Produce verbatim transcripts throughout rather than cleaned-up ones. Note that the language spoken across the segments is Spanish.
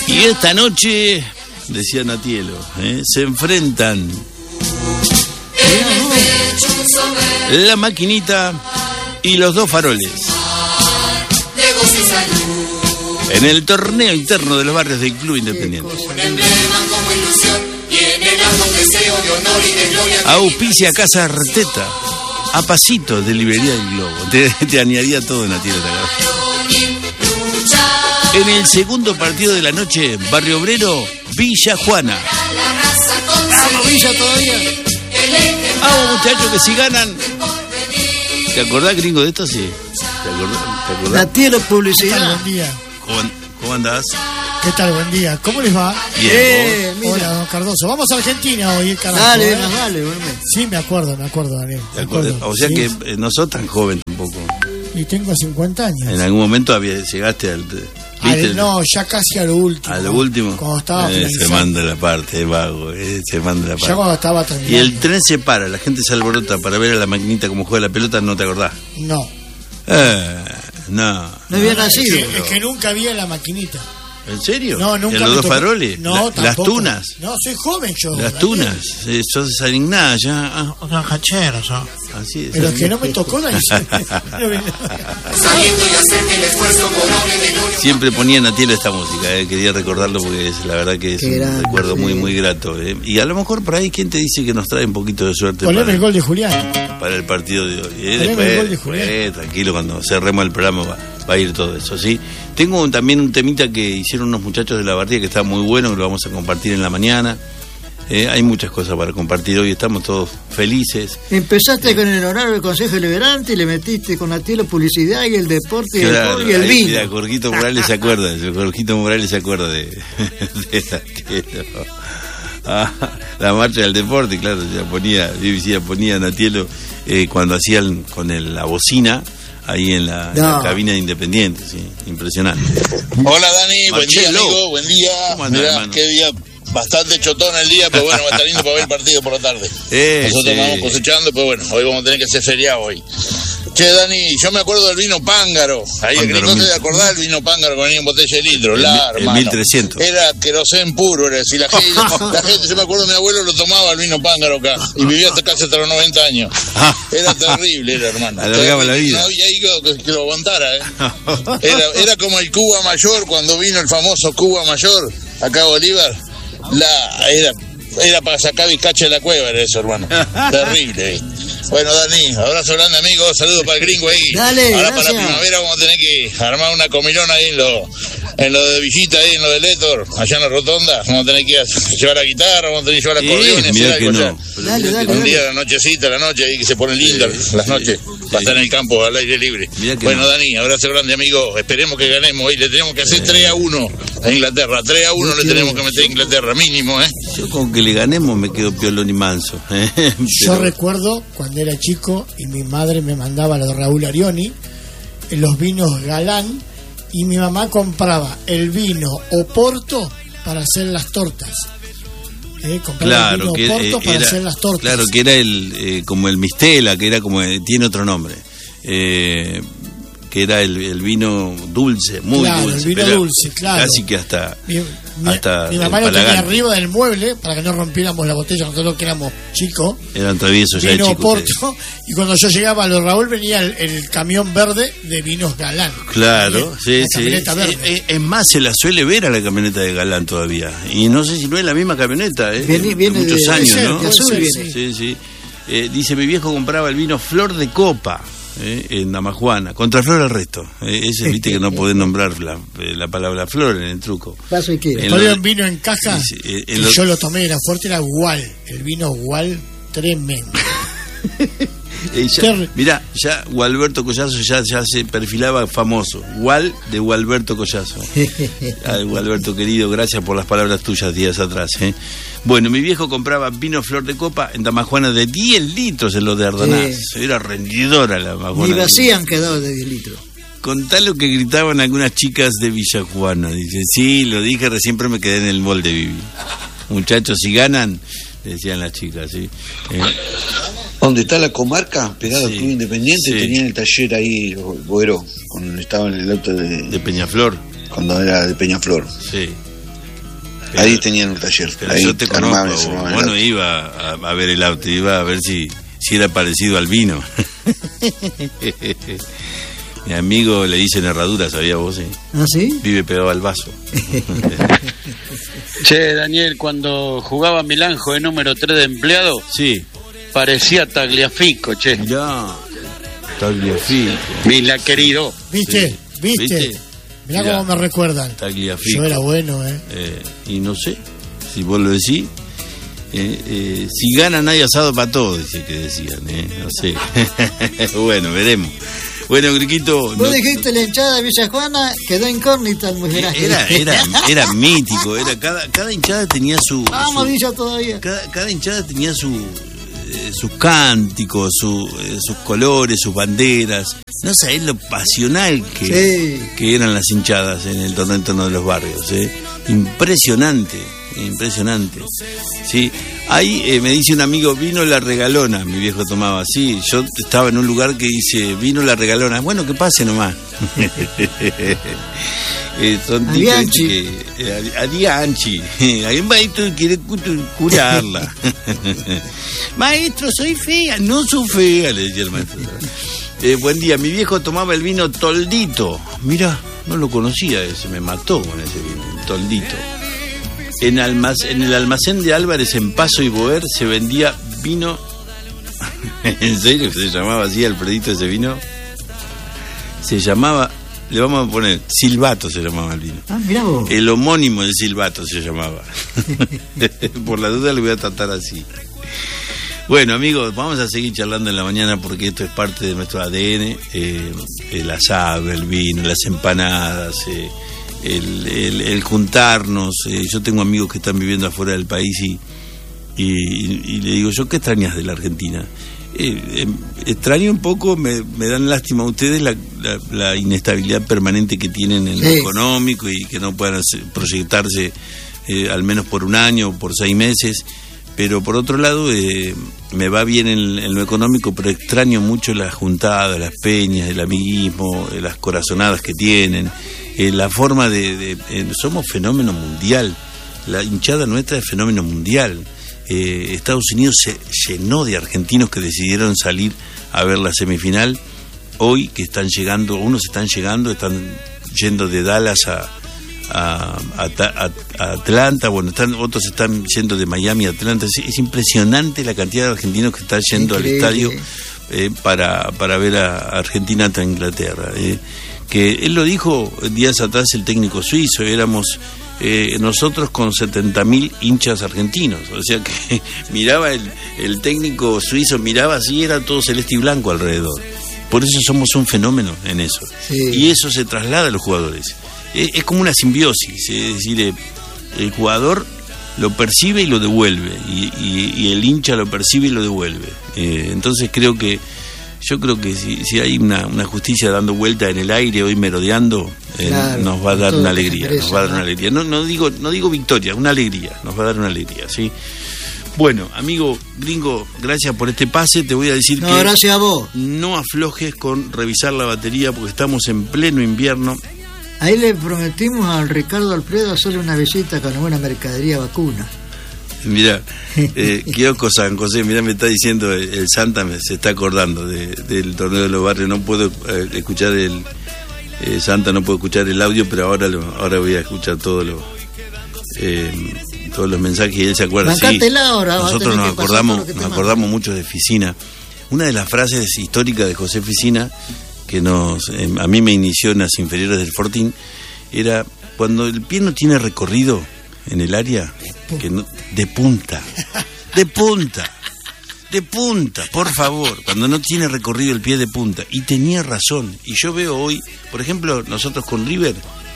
Y esta noche, decía Natielo, ¿eh? se enfrentan la maquinita y los dos faroles en el torneo interno de los barrios del Club Independiente. Auspicia Casa Arteta, a pasito de Librería del Globo. Te, te añadía todo, Natielo. En el segundo partido de la noche, Barrio Obrero, Villa Juana. Vamos, Villa todavía. Vamos, muchachos, que si ganan. ¿Te acordás, gringo, de esto? Sí. ¿Te acordás? ¿Te acordás? Natielo Publicidad. Buen día. ¿Cómo, cómo andás? ¿Qué tal? Buen día. ¿Cómo les va? Bien. Eh, mira. Hola, don Cardoso. Vamos a Argentina hoy, carajo. Dale, ¿eh? más vale, bueno. Sí, me acuerdo, me acuerdo, Daniel. ¿Te acuerdas? O sea sí. que eh, no sos tan joven tampoco. Y tengo cincuenta años. En algún momento había, llegaste al... ¿viste? Al, no, ya casi a lo último. A lo último. Cuando estaba eh, se manda la parte, vago. Eh, se manda la parte. Ya cuando estaba terminando. Y el tren se para, la gente se alborota para ver a la maquinita cómo juega la pelota, ¿no te acordás? No. Eh, no. No había Es nacido. que, es que nunca vi a la maquinita. ¿En serio? No, nunca. ¿En los me dos tocó. faroles? No, La, tampoco. las tunas. No, soy joven yo. Las Daniel. tunas. Eh, sos de Sarignada ya. Ah, Una cachera, ¿no? así es. Pero es que no me tocó la Siempre ponía Natielo esta música, eh. Quería recordarlo porque es, la verdad que es Qué un grande, recuerdo sí. muy, muy grato. Eh. Y a lo mejor por ahí, ¿quién te dice que nos trae un poquito de suerte Poneme para el gol de Julián. para el partido de hoy? Eh, Poneme después, el gol de después, Julián. tranquilo, cuando cerremos el programa va, va a ir todo eso, ¿sí? Tengo un- también un temita que hicieron unos muchachos de la Barría que está muy bueno, que lo vamos a compartir en la mañana. Eh, hay muchas cosas para compartir hoy, estamos todos felices. Empezaste con el horario del Consejo Deliberante y le metiste con Natielo Publicidad y el deporte y el, Claro, fútbol y el ahí, vino. mira, Jorgito Morales se acuerda, Jorgito Morales se acuerda de, de Natielo. Ah, la marcha del deporte, claro, ya ponía, B B C ponía Natielo eh, cuando hacían con el, la bocina ahí en la, en la No. cabina de Independiente, sí, impresionante. Hola Dani, buen día Marcelo. amigo, buen día. ¿Cómo andás, Mirá, hermano? qué día, bastante chotón el día, pero bueno, va a estar lindo para ver el partido por la tarde. Eh, Nosotros sí. vamos cosechando, pero bueno, hoy vamos a tener que hacer feriado hoy. Che Dani, yo me acuerdo del vino Pángaro. Ahí el Pángaro gringo mil- te acordás del vino Pángaro que venía en botella de litro, El la mi- el hermano. mil trescientos. Era querosén puro, era decir, la gente, la gente, yo me acuerdo mi abuelo lo tomaba el vino Pángaro acá y vivía hasta casi hasta los noventa años. Era terrible, era hermano. Alargaba la vida. No había hígado que, que lo aguantara, eh. Era, era como el Cuba Mayor cuando vino el famoso Cuba Mayor acá a Bolívar. La, era, era para sacar bizcacha de la cueva, era eso, hermano. Terrible, ¿viste? Bueno, Dani, abrazo grande, amigo. Saludos para el gringo ahí. Dale, Ahora gracias. para la primavera vamos a tener que armar una comilona ahí en lo, en lo de Villita, ahí en lo de Letor, allá en la rotonda. Vamos a tener que ir a llevar la guitarra, vamos a tener que llevar acordeón y Eh, hacer mirá algo que allá. no. Pero Dale, mirá dale, que Un no. día, la nochecita, la noche ahí que se ponen lindas Sí, las sí, noches. sí. Va a estar en el campo al aire libre. Mirá que Bueno, no. Dani, abrazo grande, amigo. Esperemos que ganemos hoy. Le tenemos que hacer tres a uno a Inglaterra. tres a uno le tenemos que meter a Inglaterra, mínimo, ¿eh? Yo con que le ganemos me quedo piolón y manso. ¿eh? Yo Pero- recuerdo cuando era chico y mi madre me mandaba los Raúl Arioni, los vinos Galán, y mi mamá compraba el vino Oporto para hacer las tortas. Eh, compraba el Claro, vino que Oporto eh, para era, hacer las tortas. claro que era el eh, como el Mistela, que era como eh, tiene otro nombre, eh, que era el, el vino dulce, muy Claro, el dulce, vino pero dulce, claro. casi que hasta Mi, mi- hasta mi mamá lo tenía empalagante. arriba del mueble para que no rompiéramos la botella nosotros que éramos chicos. Eran traviesos ya de Vino chicos. Oporto, y cuando yo llegaba a los Raúl venía el, el camión verde de vinos Galán. Claro, sí, La sí. camioneta verde. Eh, eh, Es más, se la suele ver a la camioneta de Galán todavía. Y no sé si no es la misma camioneta, ¿eh? Viene- de viene muchos de- años, puede ser, ¿no? puede azul ser, viene. Sí, sí. sí. Eh, dice, mi viejo compraba el vino Flor de Copa, eh, en Damajuana, contra Flor al resto. Eh, ese, viste que no podés nombrar la, eh, la palabra Flor en el truco. Paso y queda. En Había lo- un vino en caja Sí, sí, eh, que en lo- yo lo tomé, era fuerte, era Gual. El vino Gual tremendo. Eh, ya- Ter- mirá, ya Gualberto Collazo ya, ya se perfilaba famoso. Gual de Gualberto Collazo. Ay, Gualberto querido, gracias por las palabras tuyas días atrás. ¿eh? Bueno, mi viejo compraba vino Flor de Copa en Damajuana de diez litros en los de Ardonás. Sí. Era rendidora la Damajuana. Ni vacía han quedado de diez litros. Contá lo que gritaban algunas chicas de Villa Juana. Dice, sí, lo dije, recién pero me quedé en el molde, Vivi. Muchachos, si ganan, decían las chicas, ¿sí? Eh, Donde está la comarca, pegado Sí, al Club Independiente, sí. tenían el taller ahí, Boero, cuando estaba en el auto de, de Peñaflor, cuando era de Peñaflor. sí. Pero, ahí tenían un taller. Pero ahí yo te armaban, conozco, se vos, armaban vos el no auto. iba a, a ver el auto, iba a ver si, si era parecido al vino. Mi amigo le dicen herradura, ¿sabía vos? Eh? ¿Ah, sí? Vive pegado al vaso. Che, Daniel, cuando jugaba Milanjo de número tres de empleado, Sí. parecía Tagliafico, che. Mirá, Tagliafico. Mila querido. ¿Viste? Sí. ¿Viste? ¿Viste? Mirá, Mirá. cómo me recuerdan. Tagliafico. Yo era bueno, ¿eh? Eh, y no sé, si vos lo decís, eh, eh, si gana nadie asado para todos, dice que decían, eh, no sé. Bueno, veremos. Bueno, Griquito, Vos no- dijiste la hinchada de Villa Juana, quedó incógnita el muy grande. era, era, era mítico, era cada, cada hinchada tenía su, Vamos, su- Villa todavía. cada, cada hinchada tenía su eh, sus cánticos, su, eh, sus colores, sus banderas. No sabés lo pasional que, Sí. que eran las hinchadas en el torneo interno de los barrios. ¿eh? Impresionante, impresionante. Sí, ahí eh, me dice un amigo, vino la regalona, mi viejo tomaba así. Yo estaba en un lugar que dice, vino la regalona. Bueno, que pase nomás. Eh, son tipos Adianchi. que eh, Adianchi. Hay un maestro que quiere cu- curarla. Maestro, soy fea. No soy fea, le decía el maestro. Eh, buen día, mi viejo tomaba el vino Toldito. Mira, no lo conocía ese, me mató con ese vino, el Toldito. En, almac- en el almacén de Álvarez en Paso y Boer se vendía vino. ¿En serio que se llamaba así Alfredito ese vino? Se llamaba, le vamos a poner, Silvato se llamaba el vino. Ah, mirá vos. El homónimo de Silvato se llamaba. Por la duda le voy a tratar así. Bueno, amigos, vamos a seguir charlando en la mañana porque esto es parte de nuestro A D N. Eh, el asado, el vino, las empanadas, eh, el, el, el juntarnos. Eh, yo tengo amigos que están viviendo afuera del país y, y, y le digo, ¿yo qué extrañas de la Argentina? Eh, eh, extraño un poco, me, me dan lástima a ustedes la, la, la inestabilidad permanente que tienen en lo Sí. económico y que no puedan hacer- proyectarse eh, al menos por un año o por seis meses. Pero por otro lado, eh, me va bien en, en lo económico, pero extraño mucho las juntadas, las peñas, el amiguismo, eh, las corazonadas que tienen, eh, la forma de... de eh, somos fenómeno mundial, la hinchada nuestra es fenómeno mundial. Eh, Estados Unidos se llenó de argentinos que decidieron salir a ver la semifinal. Hoy que están llegando, unos están llegando, están yendo de Dallas a... A, a, a- a Atlanta, bueno, están, otros están yendo de Miami a Atlanta. Es, es impresionante la cantidad de argentinos que están yendo Increíble. al estadio eh, para, para ver a Argentina ante Inglaterra. eh. Que él lo dijo días atrás el técnico suizo, éramos eh, nosotros con setenta mil hinchas argentinos. O sea que miraba el, el técnico suizo, miraba así, era todo celeste y blanco alrededor. Por eso somos un fenómeno en eso. Sí. Y eso se traslada a los jugadores. Es, es como una simbiosis, es decir, eh, el jugador lo percibe y lo devuelve, y, y- y el hincha lo percibe y lo devuelve. Eh, entonces creo que, yo creo que si, si hay una, una justicia dando vuelta en el aire, hoy merodeando, eh, Claro, nos va a dar todo una lo que alegría, interesa, nos va a dar ¿no? una alegría. No, no digo, no digo victoria, una alegría, nos va a dar una alegría, ¿sí? Bueno, amigo gringo, gracias por este pase, te voy a decir No, que gracias a vos. no aflojes con revisar la batería porque estamos en pleno invierno. Ahí le prometimos al Ricardo Alfredo hacerle una visita con alguna mercadería vacuna. Mira, eh, Kiosco San José, mira, me está diciendo el, el Santa, me, se está acordando de- del torneo de los barrios. No puedo eh, escuchar el eh, Santa, no puedo escuchar el audio, pero ahora lo, ahora voy a escuchar todo lo, eh, todos los mensajes y él se acuerda. Sí, Bancátela ahora, vas a nosotros tener nos que pasar acordamos, todo lo que te nos mando. acordamos mucho de Ficina. Una de las frases históricas de José Ficina que nos eh, a mí me inició en las inferiores del Fortín era cuando el pie no tiene recorrido en el área, que no, de punta, de punta, de punta, por favor, cuando no tiene recorrido el pie de punta. Y tenía razón. Y yo veo hoy, por ejemplo, nosotros con River,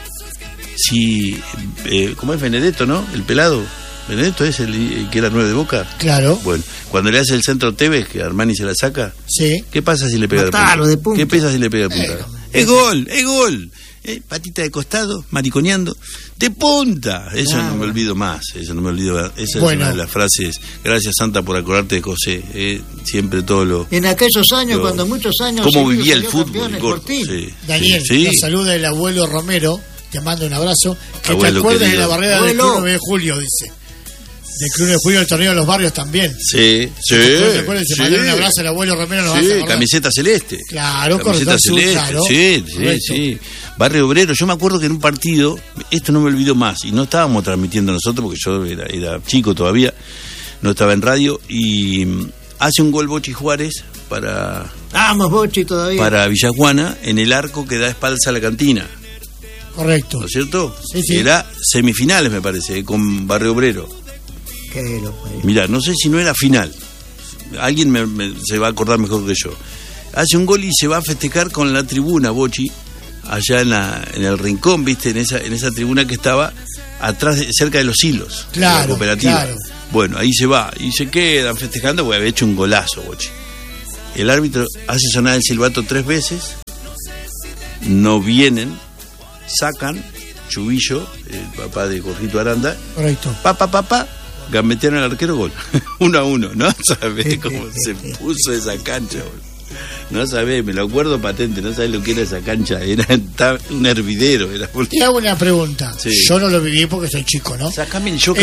si, eh, ¿cómo es Benedetto, no? El pelado. Benedetto es el, el que era nueve de Boca. Claro, Bueno, cuando le hace el centro Tevez, que Armani se la saca, sí. ¿qué pasa si le pega Matalo de de punta? punta. ¿Qué pasa si le pega de punta? Es gol, es gol. Eh, patita de costado, mariconeando, de punta. Eso Ah, no me bueno. olvido más, eso no me olvido. Esa Bueno. es una de las frases. Gracias, Santa, por acordarte de José. Eh, siempre todo lo... En aquellos años, lo- cuando muchos años... ¿Cómo seguidos vivía el salió fútbol? campeón el Gordo? Fortín. Sí, Daniel, sí, nos sí. saluda el abuelo Romero, te mando un abrazo. Que Abuelo te acuerdes querido. de la barrera del Abuelo. Club nueve de julio, dice. Del Club nueve de julio, del torneo de los barrios también. Sí, sí. ¿Te acuerdas? Se sí. mandó un abrazo al abuelo Romero, nos Sí, vas a acordar. camiseta celeste. Claro, Camiseta correcto, azul, celeste, claro. sí, sí, Correcto. sí. Barrio Obrero, yo me acuerdo que en un partido, esto no me olvido más, y no estábamos transmitiendo nosotros, porque yo era, era chico todavía, no estaba en radio, y mm, hace un gol Bochi Juárez para, Vamos, Bochi, todavía. para Villajuana, en el arco que da espaldas a la cantina, Correcto. ¿no es cierto? Sí, sí. Era semifinales, me parece, con Barrio Obrero. Qué loco. Mirá, no sé si no era final. Alguien me- me- se va a acordar mejor que yo. Hace un gol y se va a festejar con la tribuna, Bochi, allá en, la, en el rincón, ¿viste? En esa, en esa tribuna que estaba atrás, de- cerca de los hilos de la Claro, cooperativa. claro. Bueno, ahí se va y se quedan festejando porque había hecho un golazo, Bochi. El árbitro hace sonar el silbato tres veces, no vienen, sacan, Chubillo, el papá de Jorgito Aranda, Correcto. pa, pa, pa, pa, gambetearon al arquero, gol. Uno a uno, ¿no? ¿Sabés cómo se puso esa cancha, boludo? No sabés, me lo acuerdo patente, no sabés lo que era esa cancha, era ta- un hervidero, era. Te hago una pregunta. Sí. Yo no lo viví porque soy chico, ¿no? Sacame el yo